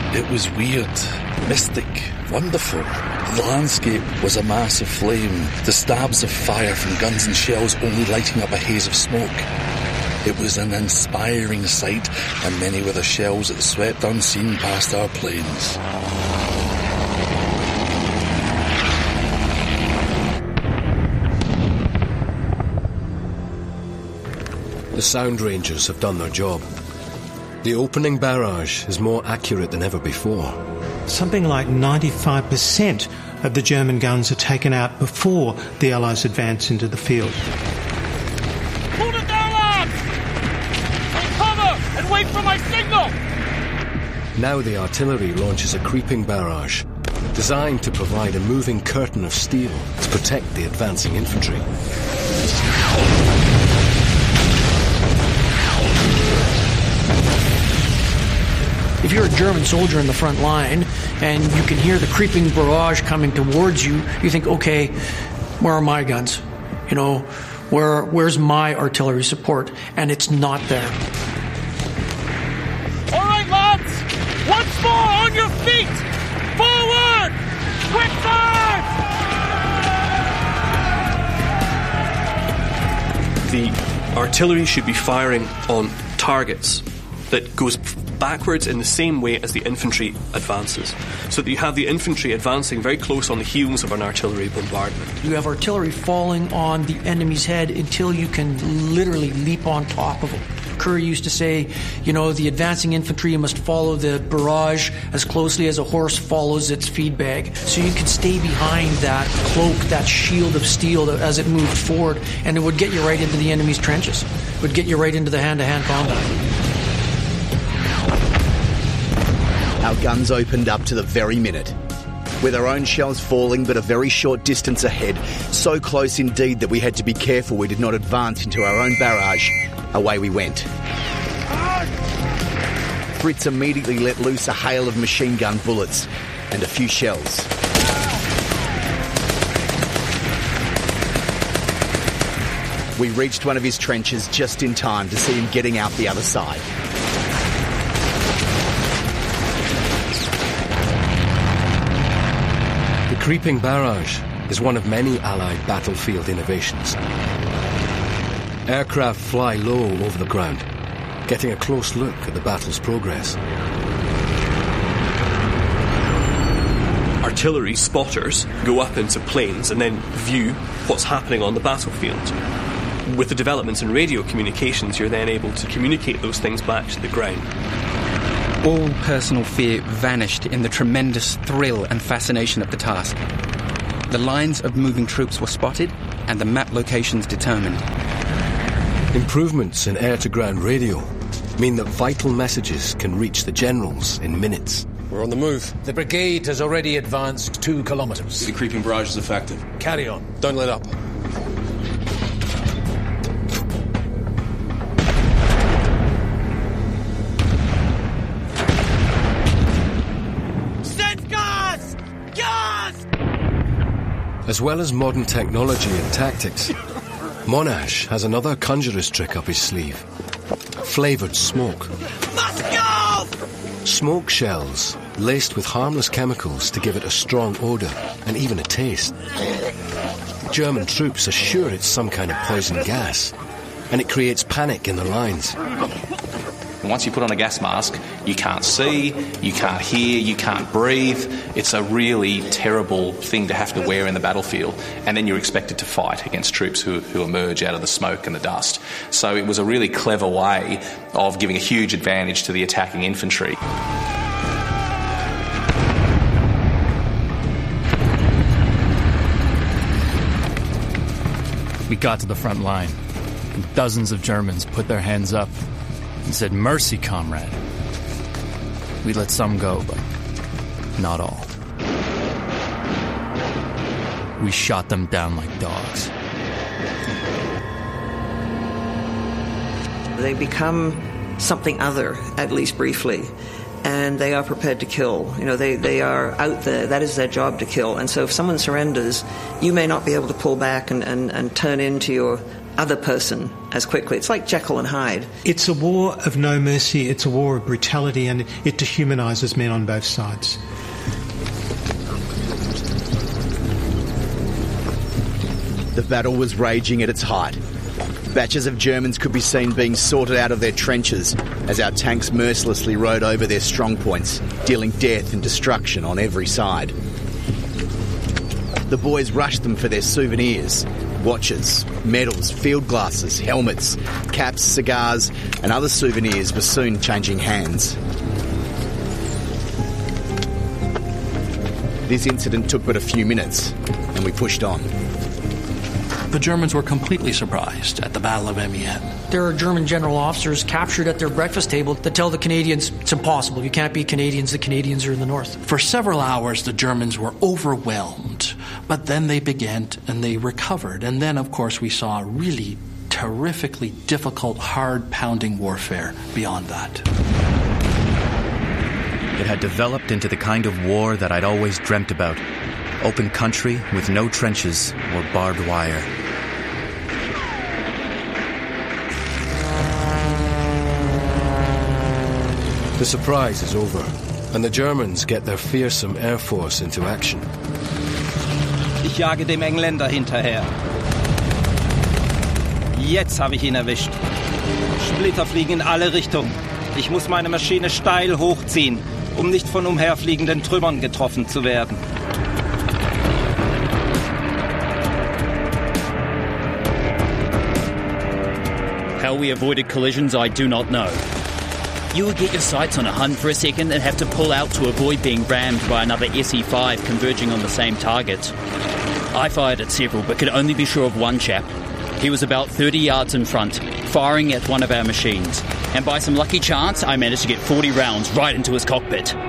It was weird, mystic, wonderful. The landscape was a mass of flame, the stabs of fire from guns and shells only lighting up a haze of smoke. It was an inspiring sight, and many were the shells that swept unseen past our planes. The Sound Rangers have done their job. The opening barrage is more accurate than ever before. Something like 95% of the German guns are taken out before the Allies advance into the field. Hold it there, lads! Take cover and wait for my signal! Now the artillery launches a creeping barrage, designed to provide a moving curtain of steel to protect the advancing infantry. If you're a German soldier in the front line and you can hear the creeping barrage coming towards you, you think, okay, where are my guns? You know, where's my artillery support? And it's not there. All right, lads! Once more on your feet! Forward! Quick fire! The artillery should be firing on targets that goes backwards in the same way as the infantry advances, so that you have the infantry advancing very close on the heels of an artillery bombardment. You have artillery falling on the enemy's head until you can literally leap on top of them. Curry used to say, you know, the advancing infantry must follow the barrage as closely as a horse follows its feed bag. So you could stay behind that cloak, that shield of steel as it moved forward, and it would get you right into the enemy's trenches. It would get you right into the hand-to-hand combat. Our guns opened up to the very minute, with our own shells falling but a very short distance ahead, so close indeed that we had to be careful we did not advance into our own barrage. Away we went. Fritz immediately let loose a hail of machine gun bullets and a few shells. We reached one of his trenches just in time to see him getting out the other side. The creeping barrage is one of many Allied battlefield innovations. Aircraft fly low over the ground, getting a close look at the battle's progress. Artillery spotters go up into planes and then view what's happening on the battlefield. With the developments in radio communications, you're then able to communicate those things back to the ground. All personal fear vanished in the tremendous thrill and fascination of the task. The lines of moving troops were spotted and the map locations determined. Improvements in air-to-ground radio mean that vital messages can reach the generals in minutes. We're on the move. The brigade has already advanced 2 kilometres. The creeping barrage is effective. Carry on. Don't let up. As well as modern technology and tactics, Monash has another conjurer's trick up his sleeve. Flavoured smoke. Let's go! Smoke shells, laced with harmless chemicals to give it a strong odour and even a taste. German troops are sure it's some kind of poison gas, and it creates panic in the lines. Once you put on a gas mask, you can't see, you can't hear, you can't breathe. It's a really terrible thing to have to wear in the battlefield, and then you're expected to fight against troops who emerge out of the smoke and the dust. So it was a really clever way of giving a huge advantage to the attacking infantry. We got to the front line, and dozens of Germans put their hands up and said, "Mercy, comrade." We let some go, but not all. We shot them down like dogs. They become something other, at least briefly, and they are prepared to kill. You know, they are out there. That is their job, to kill. And so if someone surrenders, you may not be able to pull back and turn into your other person as quickly. It's like Jekyll and Hyde. It's a war of no mercy, it's a war of brutality, and it dehumanises men on both sides. The battle was raging at its height. Batches of Germans could be seen being sorted out of their trenches as our tanks mercilessly rode over their strong points, dealing death and destruction on every side. The boys rushed them for their souvenirs: watches, medals, field glasses, helmets, caps, cigars, and other souvenirs were soon changing hands. This incident took but a few minutes, and we pushed on. The Germans were completely surprised at the Battle of Amiens. There are German general officers captured at their breakfast table that tell the Canadians it's impossible. You can't be Canadians. The Canadians are in the north. For several hours, the Germans were overwhelmed. But then they began and they recovered. And then, of course, we saw really terrifically difficult, hard-pounding warfare beyond that. It had developed into the kind of war that I'd always dreamt about. Open country with no trenches or barbed wire. The surprise is over, and the Germans get their fearsome air force into action. Ich jage dem Engländer hinterher. Jetzt habe ich ihn erwischt. Splitter fliegen in alle Richtungen. Ich muss meine Maschine steil hochziehen, um nicht von umherfliegenden Trümmern getroffen zu werden. How we avoided collisions, I do not know. You would get your sights on a Hun for a second and have to pull out to avoid being rammed by another SE-5 converging on the same target. I fired at several, but could only be sure of one chap. He was about 30 yards in front, firing at one of our machines. And by some lucky chance, I managed to get 40 rounds right into his cockpit.